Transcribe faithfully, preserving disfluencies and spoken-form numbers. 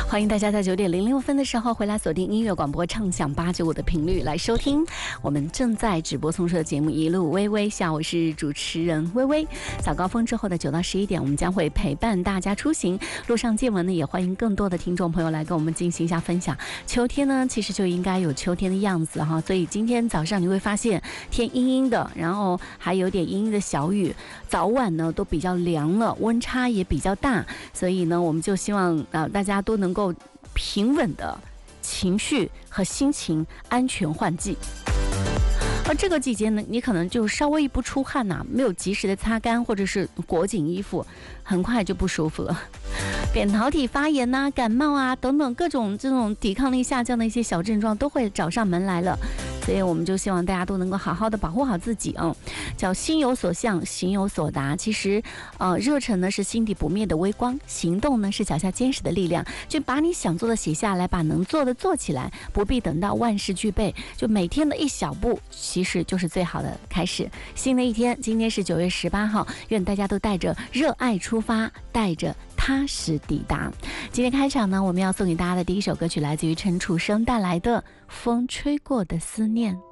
欢迎大家在九点零六分的时候回来锁定音乐广播畅享八九五的频率来收听我们正在直播送出的节目一路微微笑，我是主持人微微。早高峰之后的九到十一点，我们将会陪伴大家出行，路上见闻呢，也欢迎更多的听众朋友来跟我们进行一下分享。秋天呢，其实就应该有秋天的样子哈，所以今天早上你会发现天阴阴的，然后还有点阴阴的小雨，早晚呢都比较凉了，温差也比较大，所以呢，我们就希望呃大家都能够平稳的情绪和心情安全换季。而这个季节呢，你可能就稍微一不出汗呐、啊，没有及时的擦干或者是裹紧衣服，很快就不舒服了。扁桃体发炎呐、啊、感冒啊等等各种这种抵抗力下降的一些小症状都会找上门来了。所以我们就希望大家都能够好好的保护好自己啊，叫心有所向，行有所达。其实，呃，热忱呢是心底不灭的微光，行动呢是脚下坚实的力量。就把你想做的写下来，把能做的做起来，不必等到万事俱备。就每天的一小步，其实就是最好的开始。新的一天，今天是九月十八号，愿大家都带着热爱出发，带着踏实抵达。今天开场呢，我们要送给大家的第一首歌曲来自于陈楚生带来的《风吹过的思念》。